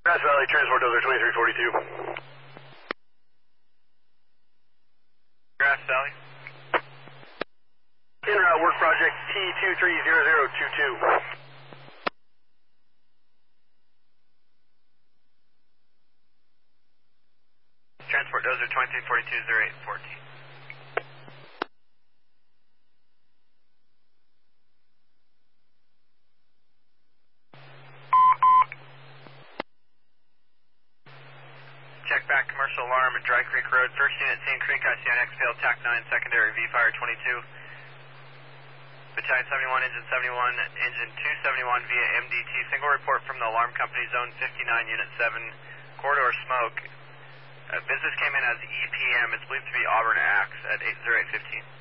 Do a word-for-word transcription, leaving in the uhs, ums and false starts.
Grass Valley, transport dozer twenty-three forty-two. Grass Valley. En route work project T two three zero zero two two. Transport dozer twenty-three forty-two zero eight fourteen. Check back commercial alarm at Dry Creek Road. First unit, Sand Creek, I C on X P L, T A C nine, secondary, V-Fire twenty-two. Battalion seventy-one, engine seventy-one, engine two seventy-one via M D T. Single report from the alarm company, zone fifty-nine, unit seven, corridor smoke. Uh, business came in as E P M. It's believed to be Auburn Axe at eight zero eight fifteen.